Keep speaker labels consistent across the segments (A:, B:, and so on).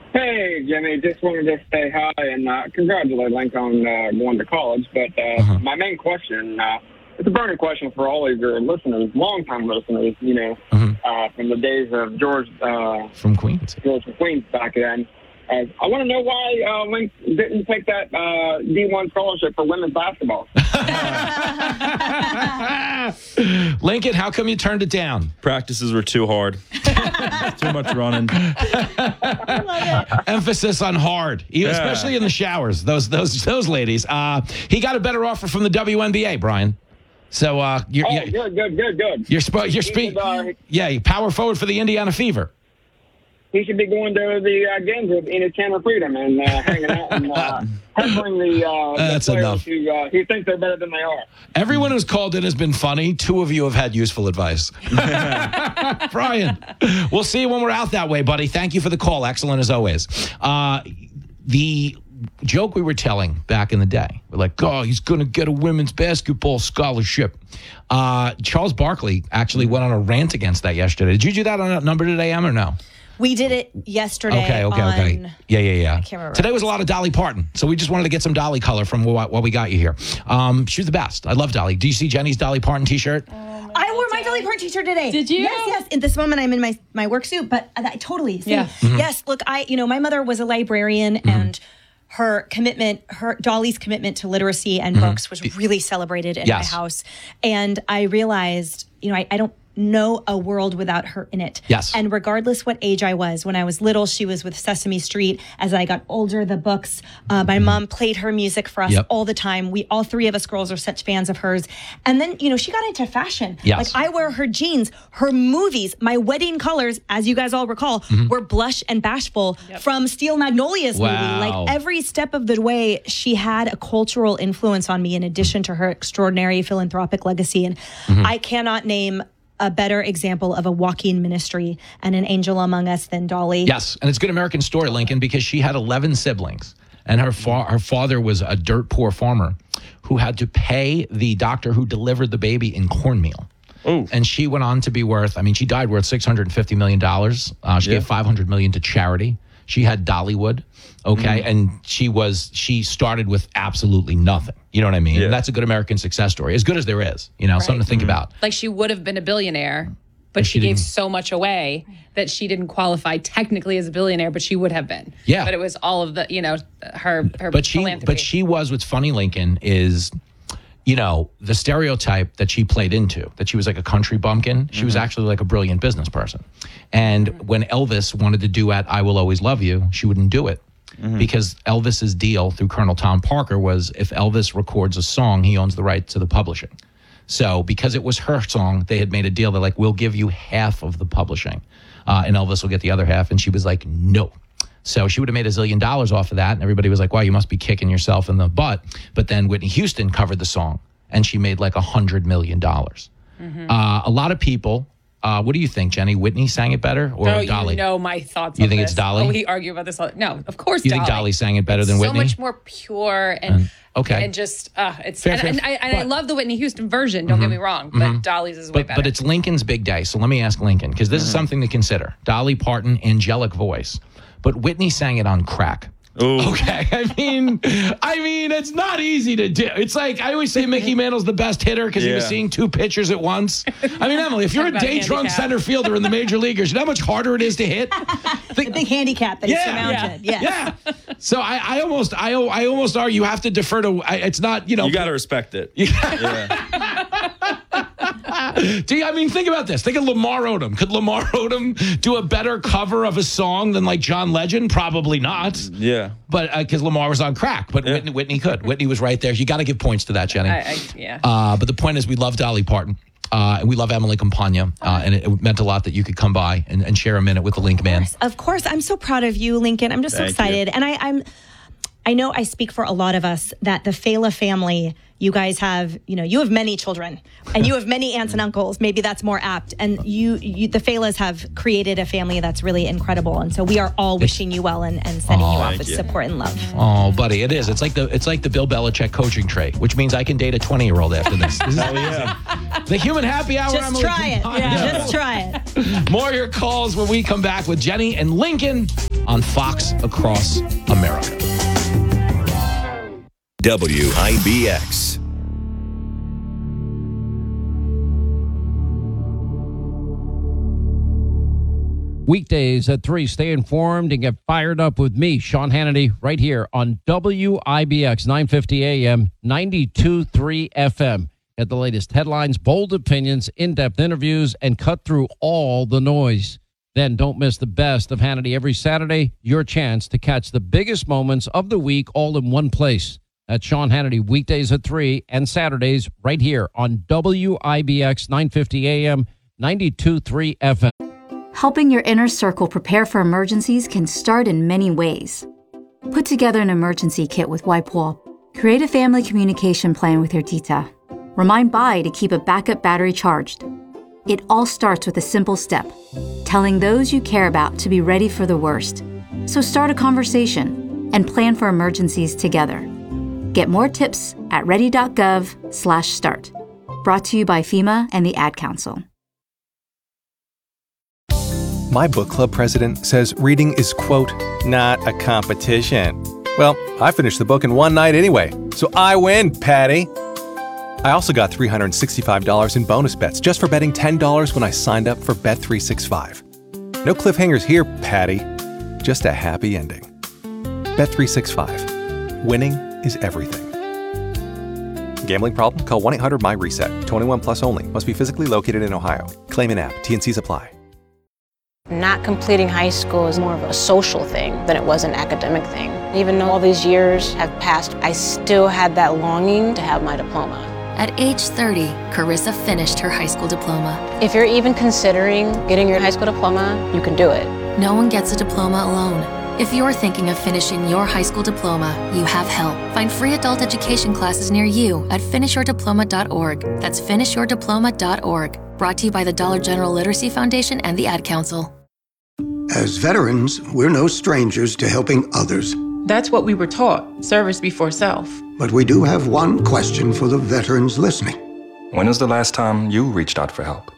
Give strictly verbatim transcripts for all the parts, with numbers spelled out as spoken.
A: Hey, Jimmy, just wanted to say hi and uh, congratulate Link on uh, going to college. But uh,
B: Uh-huh.
A: my main question, uh, it's a burning question for all of your listeners, longtime listeners, you know,
B: Uh-huh.
A: uh, from the days of George uh,
B: From Queens.
A: George from Queens back then. Uh, I want to know why uh, Link didn't take that uh, D one scholarship for women's basketball.
B: Lincoln, how come you turned it down?
C: Practices were too hard. Too much running.
B: Emphasis on hard, e-
C: Yeah.
B: especially in the showers. Those those those ladies. Uh, he got a better offer from the W N B A, Brian. So uh, you're
A: Oh,
B: you're,
A: good, good, good, good.
B: you're, spo- you're
A: He
B: speak.
A: should, uh,
B: Yeah, you power forward for the Indiana Fever.
A: He should be going to the uh, games with Enos Chandler Freedom and uh, hanging out and uh, heckling the, uh, the
B: That's
A: players
B: enough.
A: who, uh, who think they're better than they are.
B: Everyone who's called in has been funny. Two of you have had useful advice. Brian, we'll see you when we're out that way, buddy. Thank you for the call. Excellent as always. Uh, the joke we were telling back in the day, we're like, oh, he's going to get a women's basketball scholarship. Uh, Charles Barkley actually went on a rant against that yesterday. Did you do that on a number today, Em, or no?
D: We did it yesterday.
B: Okay, okay,
D: on,
B: okay. Yeah, yeah, yeah.
D: I can't remember.
B: Today was a lot of Dolly Parton, so we just wanted to get some Dolly color from what, what we got you here. Um, she's the best. I love Dolly. Do you see Jenny's Dolly Parton T-shirt?
D: I wore my Dolly Parton t-shirt today.
E: Did you?
D: Yes, yes. In this moment, I'm in my, my work suit, but I, I totally. See,
E: Yeah.
B: Mm-hmm.
D: Yes, look, I, you know, my mother was a librarian and her commitment, her Dolly's commitment to literacy and books was really celebrated in
B: Yes.
D: my house. And I realized, you know, I, I don't know a world without her in it.
B: Yes.
D: And regardless what age I was, when I was little, she was with Sesame Street. As I got older, the books, uh, my mom played her music for us
B: Yep.
D: all the time. We, all three of us girls are such fans of hers. And then, you know, she got into fashion.
B: Yes.
D: Like I wear her jeans, her movies, my wedding colors, as you guys all recall, were Blush and Bashful from Steel Magnolia's
B: Wow.
D: movie. Like every step of the way, she had a cultural influence on me in addition to her extraordinary philanthropic legacy. And I cannot name a better example of a walking ministry and an angel among us than Dolly.
B: Yes, and it's a good American story, Lincoln, because she had eleven siblings, and her fa- her father was a dirt poor farmer who had to pay the doctor who delivered the baby in cornmeal.
C: Ooh.
B: And she went on to be worth, I mean, she died worth six hundred fifty million dollars. Uh, she
C: Yeah.
B: gave five hundred million dollars to charity. She had Dollywood, okay? And she was, she started with absolutely nothing. You know what I mean?
C: Yeah.
B: And that's a good American success story, as good as there is, you know, something to think about.
E: Like she would have been a billionaire, but
B: she
E: she, gave
B: didn't.
E: so much away that she didn't qualify technically as a billionaire, but she would have been.
B: Yeah.
E: But it was all of the, you know, her her
B: But she,
E: philanthropy.
B: but she was, what's funny, Lincoln, is, you know, the stereotype that she played into, that she was like a country bumpkin, she was actually like a brilliant business person. And when Elvis wanted to duet I Will Always Love You, she wouldn't do it. Because Elvis's deal through Colonel Tom Parker was if Elvis records a song, he owns the right to the publishing. So because it was her song, they had made a deal. They're like, we'll give you half of the publishing, uh, and Elvis will get the other half. And she was like, no. So she would have made a zillion dollars off of that. And everybody was like, wow, you must be kicking yourself in the butt. But then Whitney Houston covered the song, and she made like a hundred million dollars. Uh, a lot of people, uh, what do you think, Jenny? Whitney sang it better or
E: Oh,
B: Dolly?
E: you know my thoughts
B: You
E: on
B: think
E: this.
B: it's Dolly?
E: Oh, we argue about this all. No, of course
B: You
E: Dolly.
B: think Dolly sang it better than
E: so
B: Whitney?
E: much more pure and
B: okay.
E: and just uh, it's
B: Fair,
E: and,
B: fair,
E: and, I, and I
B: but-
E: love the Whitney Houston version. Don't get me wrong, but Dolly's is way
B: But,
E: better.
B: but it's Lincoln's big day. So let me ask Lincoln, because this is something to consider. Dolly Parton, angelic voice. But Whitney sang it on crack.
C: Ooh.
B: Okay, I mean, I mean, it's not easy to do. It's like I always say, Mickey Mantle's the best hitter because he was
C: Yeah.
B: seeing two pitchers at once. I mean, Emily, if you're a
E: Talk about
B: day drunk
E: handicap.
B: center fielder in the major leaguers, you know how much harder it is to hit.
D: The big handicap that he
B: Yeah.
D: surmounted. Yes.
B: Yeah. So I, I almost, I, I almost argue you have to defer to. I, it's not, you know.
C: You got to respect it. Yeah.
B: Do you, I mean, think about this. Think of Lamar Odom. Could Lamar Odom do a better cover of a song than like John Legend? Probably not.
C: Yeah.
B: But because Lamar was on crack, but
C: Yeah.
B: Whitney, Whitney could. Whitney was right there. You got to give points to that, Jenny.
E: I, I, yeah.
B: Uh, but the point is, we love Dolly Parton. Uh, and we love Emily Campagna. Uh, and it, it meant a lot that you could come by and, and share a minute with the Link Man.
D: Of course, I'm so proud of you, Lincoln. I'm just so
C: Thank
D: excited,
C: you.
D: and I, I'm. I know I speak for a lot of us that the Fela family, you guys have, you know, you have many children and you have many aunts and uncles. Maybe that's more apt. And you, you the Felas have created a family that's really incredible. And so we are all wishing you well and, and sending you off
C: Thank
D: with
C: you.
D: support and love.
B: Oh, buddy, it is. It's like the it's like the Bill Belichick coaching trait, which means I can date a twenty-year-old after this. This is
C: Oh, yeah.
B: the human happy hour.
D: Just
B: Emily
D: try it.
B: Campagna.
D: Just try it.
B: More of your calls when we come back with Jenny and Lincoln on Fox Across America.
F: W I B X.
G: Weekdays at three, stay informed and get fired up with me, Sean Hannity, right here on W I B X, nine fifty A M, ninety-two point three F M. Get the latest headlines, bold opinions, in-depth interviews, and cut through all the noise. Then don't miss the best of Hannity every Saturday, your chance to catch the biggest moments of the week all in one place. That's Sean Hannity, weekdays at three and Saturdays right here on W I B X, nine fifty A M, ninety-two point three F M.
H: Helping your inner circle prepare for emergencies can start in many ways. Put together an emergency kit with WipeWall. Create a family communication plan with your tita. Remind Bai to keep a backup battery charged. It all starts with a simple step, telling those you care about to be ready for the worst. So start a conversation and plan for emergencies together. Get more tips at ready.gov slash start. Brought to you by FEMA and the Ad Council.
I: My book club president says reading is, quote, not a competition. Well, I finished the book in one night anyway, so I win, Patty. I also got three hundred sixty-five dollars in bonus bets just for betting ten dollars when I signed up for Bet three sixty-five. No cliffhangers here, Patty. Just a happy ending. Bet three sixty-five. Winning is everything. Gambling problem? Call one eight hundred my reset. twenty-one plus only. Must be physically located in Ohio. Claim in app. T N Cs apply.
J: Not completing high school is more of a social thing than it was an academic thing. Even though all these years have passed, I still had that longing to have my diploma.
K: At age thirty, Carissa finished her high school diploma.
J: If you're even considering getting your high school diploma, you can do it.
K: No one gets a diploma alone. If you're thinking of finishing your high school diploma, you have help. Find free adult education classes near you at finish your diploma dot org. That's finish your diploma dot org. Brought to you by the Dollar General Literacy Foundation and the Ad Council.
L: As veterans, we're no strangers to helping others.
M: That's what we were taught, service before self.
L: But we do have one question for the veterans listening.
N: When was the last time you reached out for help?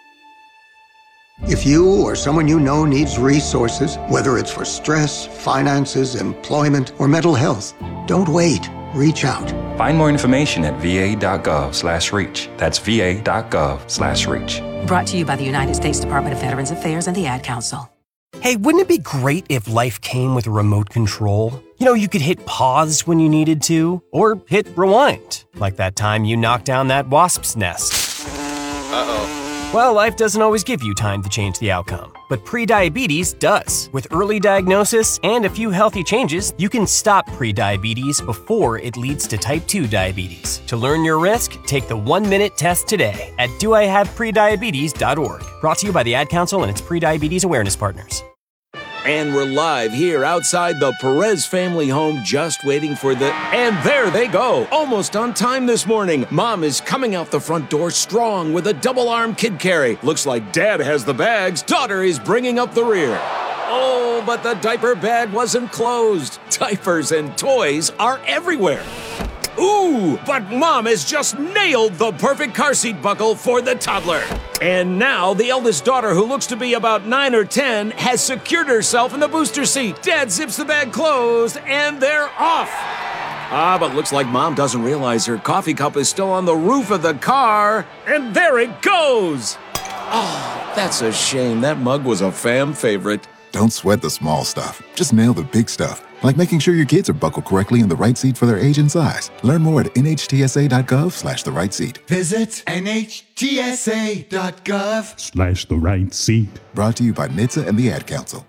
L: If you or someone you know needs resources, whether it's for stress, finances, employment, or mental health, don't wait. Reach out.
N: Find more information at va.gov slash reach. That's va.gov slash reach.
O: Brought to you by the United States Department of Veterans Affairs and the Ad Council.
P: Hey, wouldn't it be great if life came with a remote control? You know, you could hit pause when you needed to, or hit rewind, like that time you knocked down that wasp's nest. Uh-oh. Well, life doesn't always give you time to change the outcome, but prediabetes does. With early diagnosis and a few healthy changes, you can stop prediabetes before it leads to type two diabetes. To learn your risk, take the one-minute test today at do I have prediabetes dot org. Brought to you by the Ad Council and its prediabetes awareness partners.
Q: And we're live here outside the Perez family home, just waiting for the... And there they go, almost on time this morning. Mom is coming out the front door strong with a double-arm kid carry. Looks like Dad has the bags. Daughter is bringing up the rear. Oh, but the diaper bag wasn't closed. Diapers and toys are everywhere. Ooh, but Mom has just nailed the perfect car seat buckle for the toddler. And now the eldest daughter, who looks to be about nine or ten, has secured herself in the booster seat. Dad zips the bag closed, and they're off. Ah, but looks like Mom doesn't realize her coffee cup is still on the roof of the car. And there it goes. Oh, that's a shame. That mug was a fam favorite.
R: Don't sweat the small stuff. Just nail the big stuff, like making sure your kids are buckled correctly in the right seat for their age and size. Learn more at nhtsa.gov slash the right seat.
S: Visit nhtsa.gov
R: Slash the right seat. Brought to you by N H T S A and the Ad Council.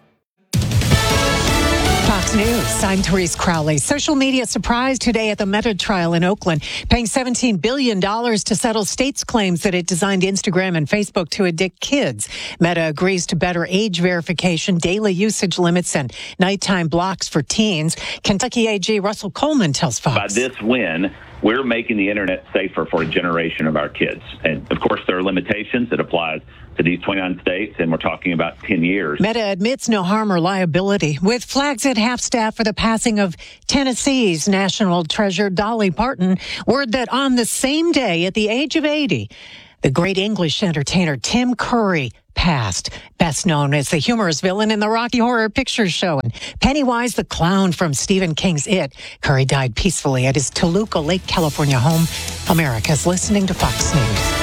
T: Fox News, I'm Therese Crowley. Social media surprised today at the Meta trial in Oakland, paying seventeen billion dollars to settle states' claims that it designed Instagram and Facebook to addict kids. Meta agrees to better age verification, daily usage limits, and nighttime blocks for teens. Kentucky A G Russell Coleman tells Fox.
D: By this win, we're making the internet safer for a generation of our kids. And, of course, there are limitations that apply to these twenty-nine states, and we're talking about ten years.
T: Meta admits no harm or liability, with flags at half-staff for the passing of Tennessee's national treasure Dolly Parton. Word that on the same day, at the age of eighty, The great English entertainer Tim Curry passed, best known as the humorous villain in the Rocky Horror Picture Show and Pennywise the Clown from Stephen King's It. Curry died peacefully at his Toluca Lake, California home. America's listening to Fox News.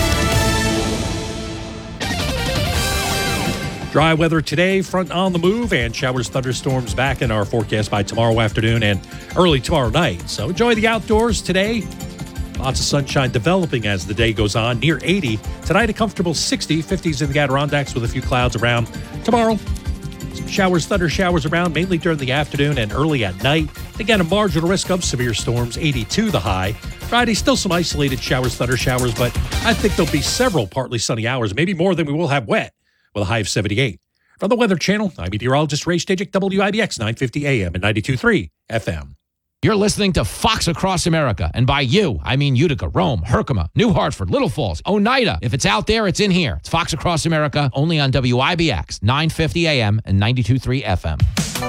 S: Dry weather today, front on the move, and showers, thunderstorms back in our forecast by tomorrow afternoon and early tomorrow night. So enjoy the outdoors today. Lots of sunshine developing as the day goes on, near eighty. Tonight, a comfortable sixty, fifties in the Adirondacks with a few clouds around. Tomorrow, some showers, thunder showers around, mainly during the afternoon and early at night. Again, a marginal risk of severe storms, eighty-two the high. Friday, still some isolated showers, thunder showers, but I think there'll be several partly sunny hours, maybe more than we will have wet, with a high of seventy-eight. From the Weather Channel, I'm meteorologist Ray Stajic, W I B X nine fifty A M and ninety-two point three F M.
B: You're listening to Fox Across America. And by you, I mean Utica, Rome, Herkimer, New Hartford, Little Falls, Oneida. If it's out there, it's in here. It's Fox Across America, only on W I B X nine fifty A M and ninety-two point three F M.